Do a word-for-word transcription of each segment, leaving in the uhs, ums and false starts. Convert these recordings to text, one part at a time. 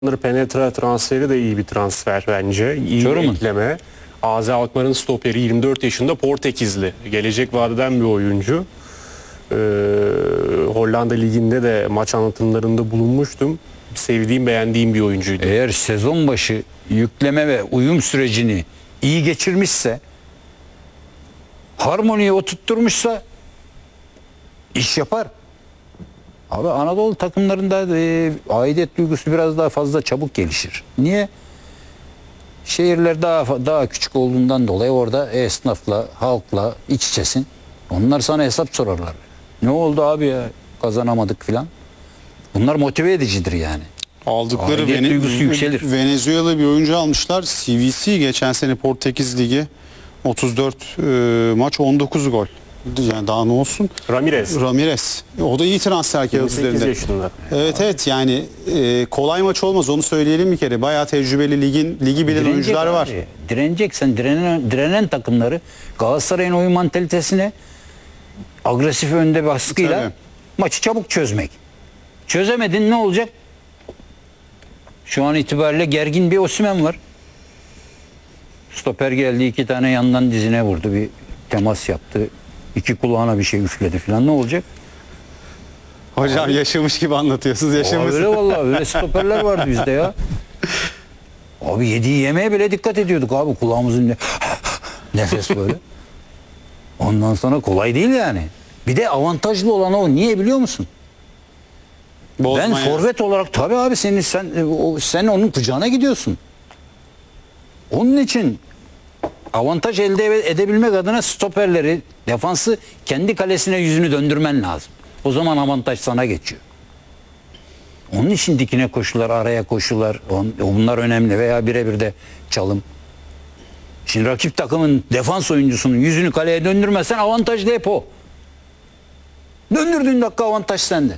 Penetra transferi de iyi bir transfer bence. İyi bir ekleme. Azi Alkmaar'ın stoperi, yirmi dört yaşında, Portekizli. Gelecek vadeden bir oyuncu. Ee, Hollanda Ligi'nde de maç anlatımlarında bulunmuştum. Sevdiğim, beğendiğim bir oyuncuydu. Eğer sezon başı yükleme ve uyum sürecini iyi geçirmişse, harmoniyi oturtturmuşsa iş yapar. Abi Anadolu takımlarında e, aidiyet duygusu biraz daha fazla çabuk gelişir. Niye? Şehirler daha daha küçük olduğundan dolayı orada esnafla, halkla iç içesin. Onlar sana hesap sorarlar. Ne oldu abi ya? Kazanamadık filan. Bunlar motive edicidir yani. Aldıkları Aidiyet Vene duygusu yükselir. Venezuela bir oyuncu almışlar. C V C geçen sene Portekiz Ligi otuz dört e, maç on dokuz gol. Yani daha ne olsun? Ramirez. Ramirez. O da iyi transfer kağıt yirmi sekiz üzerinde. yaşında. Evet evet yani e, kolay maç olmaz, onu söyleyelim bir kere. Bayağı tecrübeli, ligin ligi bilen Direnecek oyuncular var. abi. Direneceksen direnen, direnen takımları Galatasaray'ın oyun mantalitesine agresif önde baskıyla Tabii. maçı çabuk çözmek. Çözemedin ne olacak? Şu an itibariyle gergin bir Osimhen var. Stoper geldi, iki tane yandan dizine vurdu, bir temas yaptı. İki kulağına bir şey üfledi falan, ne olacak? Hocam Abi, yaşamış gibi anlatıyorsunuz. Yaşamış. öyle vallahi öyle stoperler vardı bizde ya. Abi yediği yemeğe bile dikkat ediyorduk abi, kulağımızın ne nefes böyle. Ondan sonra kolay değil yani. Bir de avantajlı olan o, niye biliyor musun? Bozmaya. Ben forvet olarak tabii abi senin sen o, sen onun kucağına gidiyorsun. Onun için avantaj elde edebilmek adına stoperleri, defansı kendi kalesine yüzünü döndürmen lazım. O zaman avantaj sana geçiyor. Onun için dikine koşular, araya koşular, bunlar önemli, veya birebir de çalım. Şimdi rakip takımın defans oyuncusunun yüzünü kaleye döndürmezsen avantajlı hep o. Döndürdüğün dakika avantaj sende.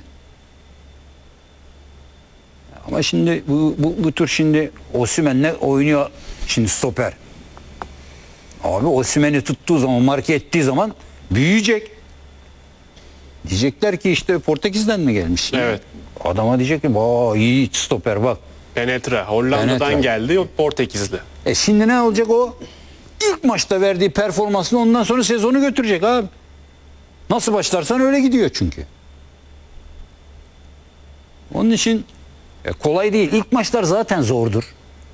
Ama şimdi bu, bu, bu tür şimdi Osimhen'le oynuyor şimdi stoper. Abi Osimhen'i tuttuğu zaman, marke ettiği zaman büyüyecek. Diyecekler ki işte Portekiz'den mi gelmiş? Evet. Adama diyecek ki vaa iyi stoper bak. Penetra. Hollanda'dan Penetra. geldi. O Portekizli. E şimdi ne olacak o? İlk maçta verdiği performansını ondan sonra sezonu götürecek abi. Nasıl başlarsan öyle gidiyor çünkü. Onun için e, kolay değil. İlk maçlar zaten zordur.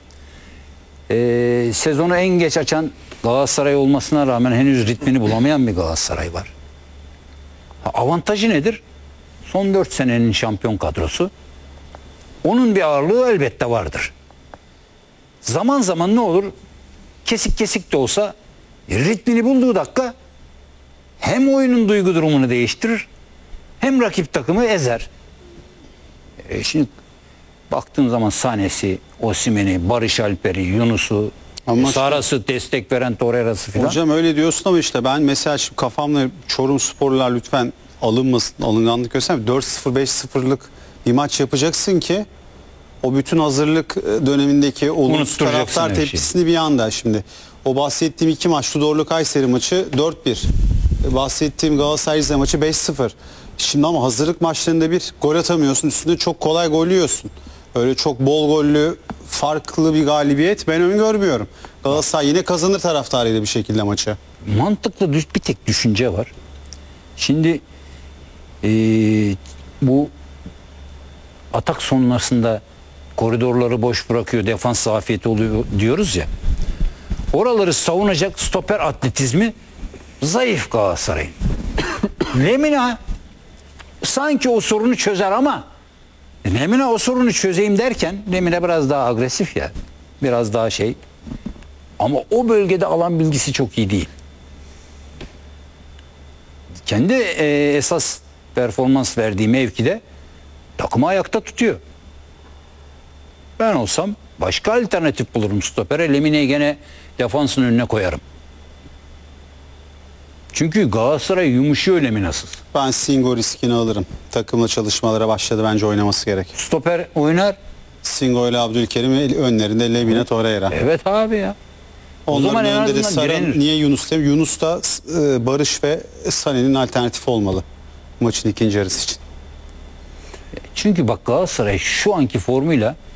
E, sezonu en geç açan Galatasaray olmasına rağmen henüz ritmini bulamayan bir Galatasaray var. Ha, avantajı nedir? Son dört senenin şampiyon kadrosu. Onun bir ağırlığı elbette vardır. Zaman zaman ne olur? Kesik kesik de olsa ritmini bulduğu dakika hem oyunun duygu durumunu değiştirir, hem rakip takımı ezer. E şimdi baktığım zaman Sané'si, Osimhen'i, Barış Alper'i, Yunus'u, Ama Saras'ı, destek veren Torreira'sı filan. Hocam öyle diyorsun ama işte ben mesela şimdi kafamla Çorum Sporlular lütfen alınmasın, alınganlık göstermeyin. dört sıfır beş sıfırlık bir maç yapacaksın ki o bütün hazırlık dönemindeki olumsuz taraftar her şeyi. tepkisini bir anda şimdi. O bahsettiğim iki maç, Tudorlu Kayseri maçı dört bir. Bahsettiğim Galatasaray Rize maçı beş sıfır. Şimdi ama hazırlık maçlarında bir gol atamıyorsun, üstünde çok kolay gol yiyorsun. Öyle çok bol gollü, farklı bir galibiyet ben öngörmüyorum. Galatasaray yine kazanır taraftarıyla bir şekilde maçı. Mantıklı düş- bir tek düşünce var. Şimdi eee, bu atak sonrasında koridorları boş bırakıyor, defans zafiyeti oluyor diyoruz ya. Oraları savunacak stoper atletizmi zayıf Galatasaray'ın. Lemina sanki o sorunu çözer ama Lemina o sorunu çözeyim derken, Lemina biraz daha agresif ya, biraz daha şey, ama o bölgede alan bilgisi çok iyi değil. Kendi e, esas performans verdiği mevkide takımı ayakta tutuyor. Ben olsam başka alternatif bulurum stopere. Lemine'yi gene defansın önüne koyarım. Çünkü Galatasaray yumuşuyor Lemina'sız. Ben Singo riskini alırım. Takımla çalışmalara başladı, bence oynaması gerek. Stoper oynar. Singo ile Abdülkerim önlerinde Lemina Torreira. Evet abi ya. O Onların zaman en önünde de azından Saran, direnir. niye Yunus değil? Yunus da e, Barış ve Sané'nin alternatifi olmalı maçın ikinci yarısı için. Çünkü bak Galatasaray şu anki formuyla